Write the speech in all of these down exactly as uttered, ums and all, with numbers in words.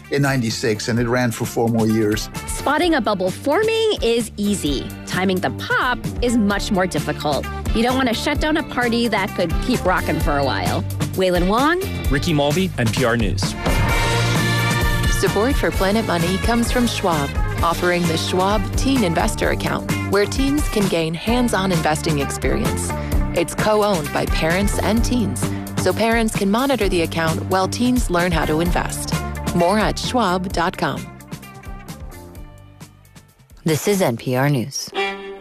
in ninety-six, and it ran for four more years. Spotting a bubble forming is easy. Timing the pop is much more difficult. You don't want to shut down a party that could keep rocking for a while. Waylon Wong, Ricky Mulvey, N P R News. Support for Planet Money comes from Schwab, offering the Schwab Teen Investor Account, where teens can gain hands-on investing experience. It's co-owned by parents and teens, so parents can monitor the account while teens learn how to invest. More at schwab dot com. This is N P R News.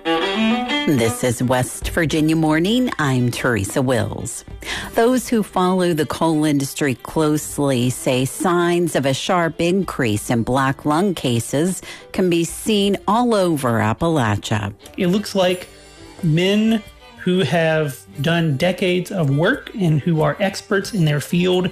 This is West Virginia Morning. I'm Teresa Wills. Those who follow the coal industry closely say signs of a sharp increase in black lung cases can be seen all over Appalachia. It looks like men who have done decades of work and who are experts in their field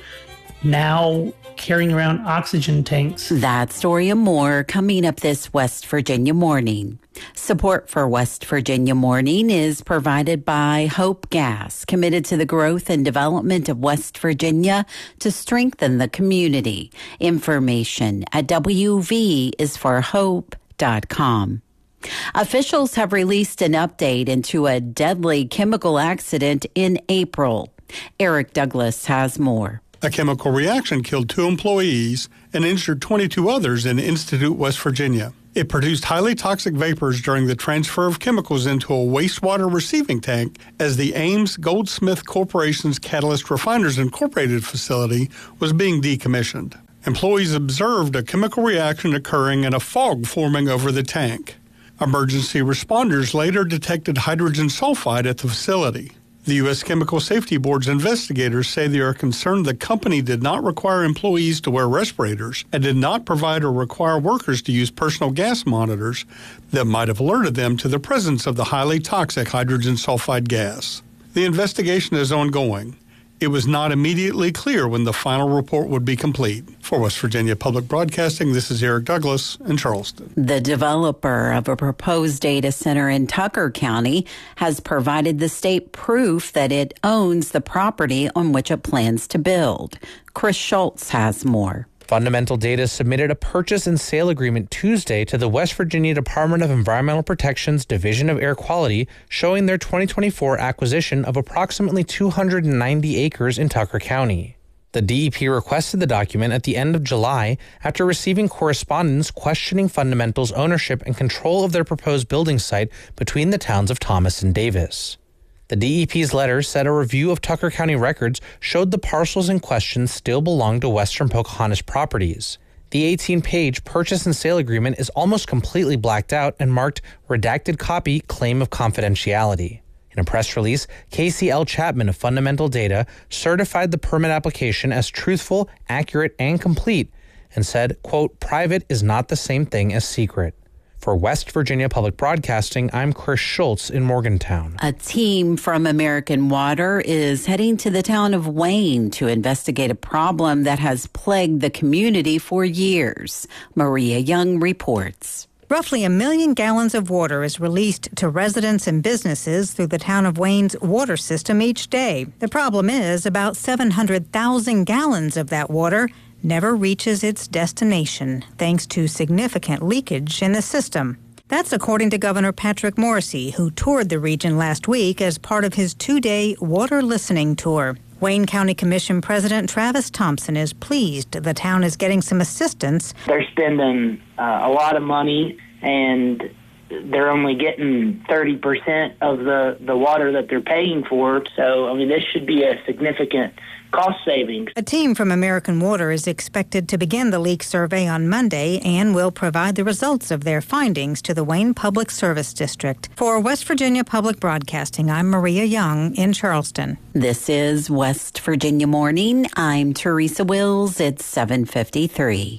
now carrying around oxygen tanks. That story and more coming up this West Virginia Morning. Support for West Virginia Morning is provided by Hope Gas, committed to the growth and development of West Virginia to strengthen the community. Information at W V is for hope dot com. Officials have released an update into a deadly chemical accident in April. Eric Douglas has more. A chemical reaction killed two employees and injured twenty-two others in Institute, West Virginia. It produced highly toxic vapors during the transfer of chemicals into a wastewater receiving tank as the Ames Goldsmith Corporation's Catalyst Refiners Incorporated facility was being decommissioned. Employees observed a chemical reaction occurring and a fog forming over the tank. Emergency responders later detected hydrogen sulfide at the facility. The U S Chemical Safety Board's investigators say they are concerned the company did not require employees to wear respirators and did not provide or require workers to use personal gas monitors that might have alerted them to the presence of the highly toxic hydrogen sulfide gas. The investigation is ongoing. It was not immediately clear when the final report would be complete. For West Virginia Public Broadcasting, this is Eric Douglas in Charleston. The developer of a proposed data center in Tucker County has provided the state proof that it owns the property on which it plans to build. Chris Schultz has more. Fundamental Data submitted a purchase and sale agreement Tuesday to the West Virginia Department of Environmental Protection's Division of Air Quality, showing their twenty twenty-four acquisition of approximately two hundred ninety acres in Tucker County. The D E P requested the document at the end of July after receiving correspondence questioning Fundamental's ownership and control of their proposed building site between the towns of Thomas and Davis. The D E P's letter said a review of Tucker County records showed the parcels in question still belong to Western Pocahontas Properties. The eighteen-page purchase and sale agreement is almost completely blacked out and marked redacted copy claim of confidentiality. In a press release, Casey L. Chapman of Fundamental Data certified the permit application as truthful, accurate, and complete and said, quote, private is not the same thing as secret. For West Virginia Public Broadcasting, I'm Chris Schultz in Morgantown. A team from American Water is heading to the town of Wayne to investigate a problem that has plagued the community for years. Maria Young reports. Roughly a million gallons of water is released to residents and businesses through the town of Wayne's water system each day. The problem is about seven hundred thousand gallons of that water never reaches its destination, thanks to significant leakage in the system. That's according to Governor Patrick Morrisey, who toured the region last week as part of his two-day water listening tour. Wayne County Commission President Travis Thompson is pleased the town is getting some assistance. They're spending uh, a lot of money, and they're only getting thirty percent of the, the water that they're paying for. So, I mean, this should be a significant cost savings. A team from American Water is expected to begin the leak survey on Monday and will provide the results of their findings to the Wayne Public Service District. For West Virginia Public Broadcasting, I'm Maria Young in Charleston. This is West Virginia Morning. I'm Teresa Wills. It's seven fifty-three.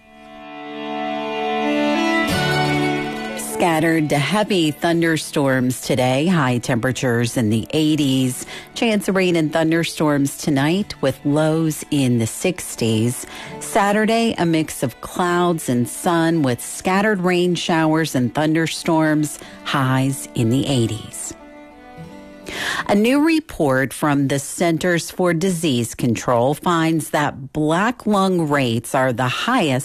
Scattered to heavy thunderstorms today, high temperatures in the eighties. Chance of rain and thunderstorms tonight with lows in the sixties. Saturday, a mix of clouds and sun with scattered rain showers and thunderstorms, highs in the eighties. A new report from the Centers for Disease Control finds that black lung rates are the highest